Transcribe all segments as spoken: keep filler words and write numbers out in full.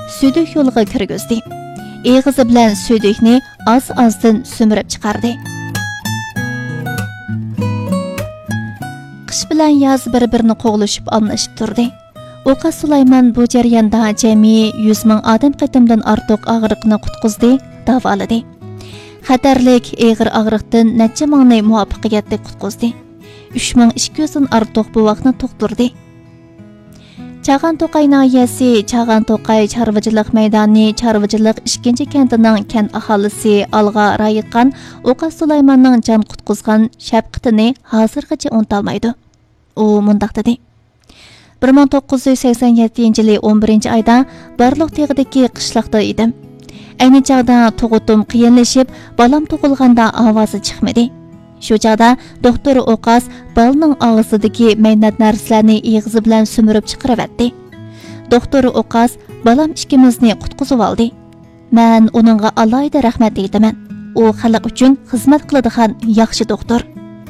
südük yo'liga kirgizdi. Eg'izi bilan südükni oz-ozdan sumirib chiqardi. Qish bilan yoz bir-birini qo'g'lashib almashib turdi. O'qas Sulaymon bu jarayonda jami yuz ming odam qatimdan ortiq og'riqni qutqizdi, davoladi. Xatarlik eg'ir og'riqdan necha mingni muvaffaqiyatli qutqizdi. uch ming ikki yuz dan ortiq bu vaqtni to'xtirdi. Chag'an To'qay nahiyasi Chag'an To'qay chorvachilik maydoni chorvachilik ikkinchi kentining kent aholisi olg'a rayqan O'qas Sulaymonning jon qutqizgan shafqatini hozirgacha unutolmaydi. U mundaq dedi: bir ming to'qqiz yuz sakson yettinchi yili o'n birinchi oyda Barliq teg'idagi qishloqda edim. Ayni chog'da tug'utim qiyinlashib, balam tug'ilganda ovozi chiqmadi. Shu chog'da doktor O'qas balining og'zidagi maynat narsalarni eg'izi bilan sumirib chiqaribdi. Doktor O'qas balam ikkimizni qutqizib oldi. Men uningga alohida rahmat aytaman. U xalq uchun xizmat qiladigan yaxshi doktor.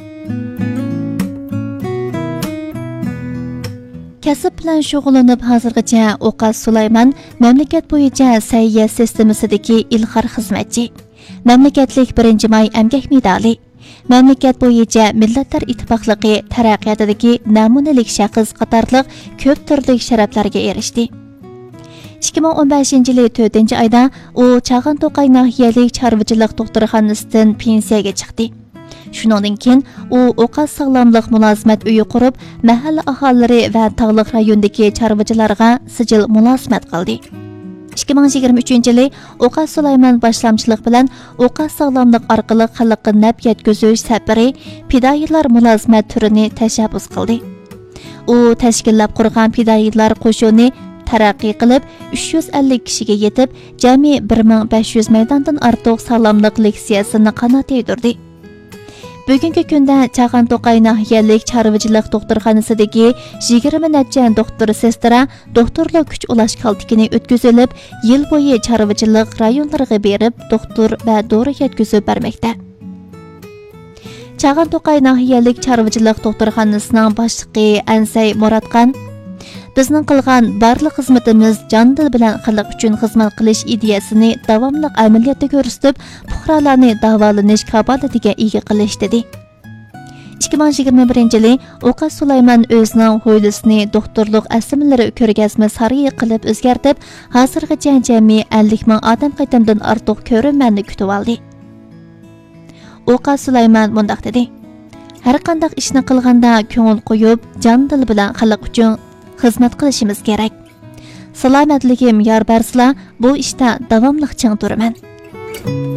Kasb bilan shug'ullanib hozirgacha O'qas Sulaymon mamlakat bo'yicha sayya sistemasidagi ilg'or xizmatchi. Mamlakatlik birinchi may emgak medali. Mamlakat bo'yicha Millatlar Ittifoqligi taraqqiyotidagi namunalik shaxs qatorliq ko'p turli sharaflarga erishdi. ikki ming o'n beshinchi yil to'rtinchi oyda u Chag'an To'qay nahiyalik chorvachilik doktorxonasidan pensiyaga chiqdi. Shuningdan keyin u O'qas sog'lomlik mulozimat uyi qurib, mahalla aholilari va tog'liq rayondagi chorvachilarga sijil mulozimat qildi. ikki ming yigirma uchinchi yili O'qas Sulaymon boshlamchilik bilan O'qas sog'lomlik orqali xalqqa naf yetkazish safari fidoyilar mulozimat turini tashabbus qildi. U tashkillab qurgan fidoyilar qo'shini taraqqiy qilib uch yuz ellik kishiga yetib, jami bir ming besh yuz maydondan ortiq sog'lomlik leksiyasini qanot yaydirdi. Bugungi kunda Chag'an To'qay nahiyalik chorvachilik doktorxonasidagi yigirma necha doktor sestra doktorlik kuch ulash kaltikini o'tkazilib, yil bo'yi chorvachilik rayonlariga berib, doktor va dori yetkazib bermoqda. Chag'an To'qay nahiyalik chorvachilik doktorxonasining boshlig'i Ansay Muratxon: bizning qilgan barliq xizmatimiz jon dil bilan xalq uchun xizmat qilish ideyasini davomli amaliyotda ko'rsatib, fuqarolarni davolanish kafolatiga ega qilish dedi. ikki ming yigirma birinchi yili O'qas Sulaymon o'zining hovlisini doktorlik aslimlari ko'rgazma sariyi qilib o'zgartib, hozirgacha jami ellik ming odam qatimdan ortiq ko'rinmanni kutib oldi. O'qas Sulaymon mundaq dedi: har qanday ishni qilganda ko'ngil qo'yib, jon dil bilan xalq uchun xizmat qilishimiz kerak. Salomatligim yor bersa, bu ishda davomli ching turaman.